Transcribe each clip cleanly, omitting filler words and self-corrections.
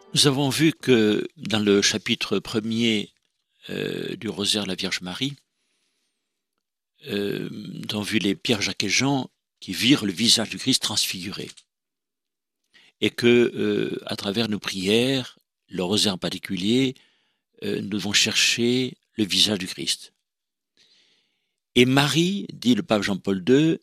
Nous avons vu que dans le chapitre premier du Rosaire de la Vierge Marie, nous avons vu les Pierre, Jacques et Jean qui virent le visage du Christ transfiguré. Et que, à travers nos prières, le Rosaire en particulier, nous devons chercher le visage du Christ. Et Marie, dit le pape Jean-Paul II,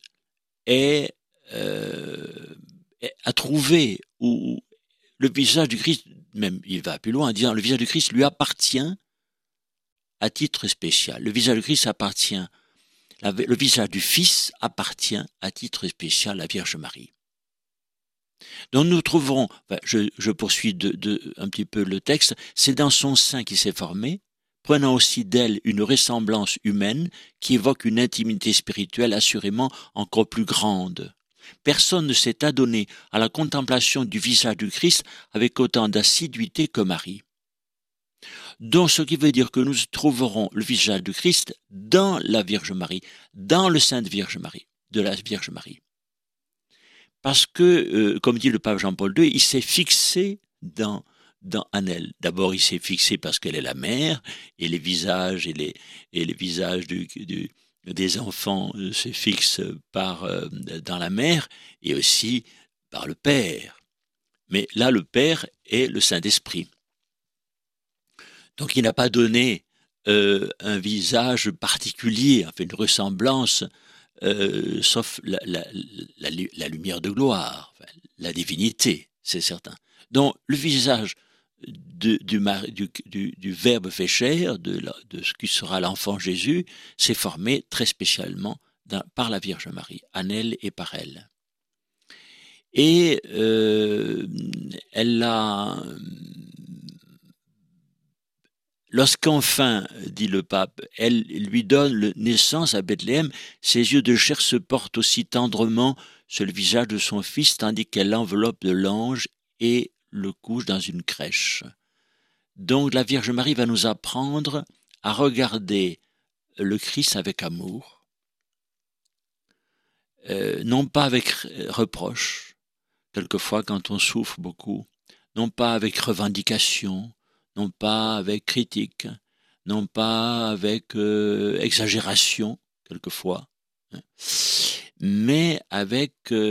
a trouvé où le visage du Christ, même il va plus loin en disant le visage du Christ lui appartient à titre spécial. Le visage du Christ appartient, le visage du Fils appartient à titre spécial à la Vierge Marie. Donc nous trouverons, je poursuis un petit peu le texte, c'est dans son sein qui s'est formé, prenant aussi d'elle une ressemblance humaine qui évoque une intimité spirituelle assurément encore plus grande. Personne ne s'est adonné à la contemplation du visage du Christ avec autant d'assiduité que Marie. Donc, ce qui veut dire que nous trouverons le visage du Christ dans la Vierge Marie, dans le sein de Vierge Marie, de la Vierge Marie. Parce que, comme dit le pape Jean-Paul II, il s'est fixé en elle. D'abord, il s'est fixé parce qu'elle est la mère, et les visages et les visages des enfants se fixent dans la mère, et aussi par le Père. Mais là, le Père est le Saint-Esprit. Donc il n'a pas donné un visage particulier, enfin une ressemblance, sauf la lumière de gloire, enfin, la divinité, c'est certain. Donc le visage du Verbe fait chair, de ce qui sera l'enfant Jésus, s'est formé très spécialement par la Vierge Marie, en elle et par elle. Et elle a... Lorsqu'enfin, dit le pape, elle lui donne naissance à Bethléem, ses yeux de chair se portent aussi tendrement sur le visage de son fils, tandis qu'elle l'enveloppe de l'ange et le couche dans une crèche. Donc la Vierge Marie va nous apprendre à regarder le Christ avec amour, non pas avec reproche, quelquefois quand on souffre beaucoup, non pas avec revendication, non pas avec critique, non pas avec exagération, quelquefois, hein, mais avec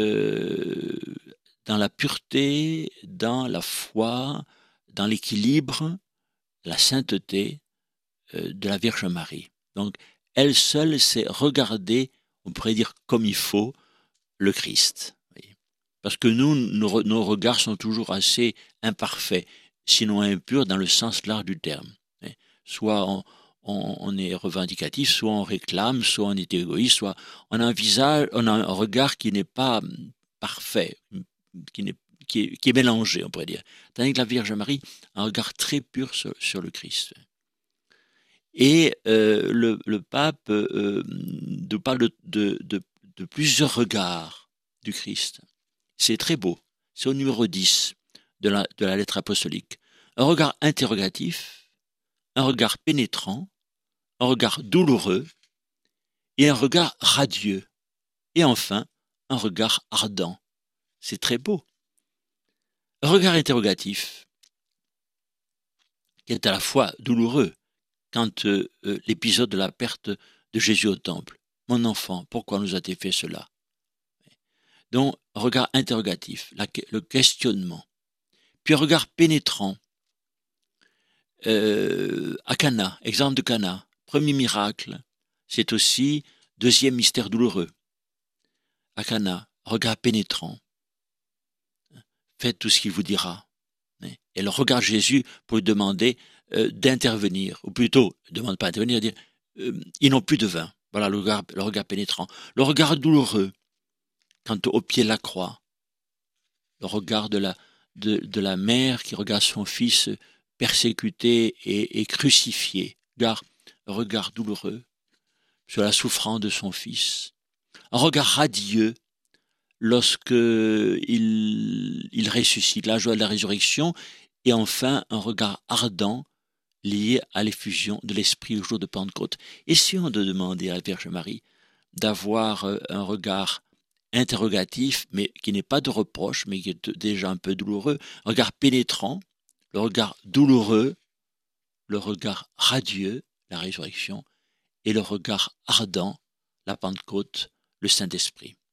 dans la pureté, dans la foi, dans l'équilibre, la sainteté de la Vierge Marie. Donc, elle seule sait regarder, on pourrait dire comme il faut, le Christ. Parce que nous, nos regards sont toujours assez imparfaits, sinon impurs dans le sens large du terme. Soit on est revendicatif, soit on réclame, soit on est égoïste, soit on a un regard qui n'est pas parfait, qui est mélangé, on pourrait dire. Tandis que la Vierge Marie a un regard très pur sur le Christ. Et le pape nous parle de plusieurs regards du Christ. C'est très beau. C'est au numéro 10 de la lettre apostolique. Un regard interrogatif, un regard pénétrant, un regard douloureux et un regard radieux. Et enfin, un regard ardent. C'est très beau. Un regard interrogatif, qui est à la fois douloureux, quand l'épisode de la perte de Jésus au temple. Mon enfant, pourquoi nous as-tu fait cela? Donc, regard interrogatif, le questionnement. Puis un regard pénétrant. À Cana, exemple de Cana, premier miracle, c'est aussi deuxième mystère douloureux. À Cana, regard pénétrant. Faites tout ce qu'il vous dira. Elle regarde Jésus pour lui demander d'intervenir, ou plutôt, ne demande pas d'intervenir, dire ils n'ont plus de vin. Voilà le regard pénétrant. Le regard douloureux, quand au pied de la croix, le regard de la mère qui regarde son fils persécuté et crucifié. Regard douloureux sur la souffrance de son fils. Un regard radieux lorsque il ressuscite, la joie de la résurrection, et enfin un regard ardent lié à l'effusion de l'Esprit au jour de Pentecôte. Essayons de demander à la Vierge Marie d'avoir un regard interrogatif, mais qui n'est pas de reproche, mais qui est déjà un peu douloureux, un regard pénétrant, le regard douloureux, le regard radieux, la résurrection, et le regard ardent, la Pentecôte, le Saint-Esprit.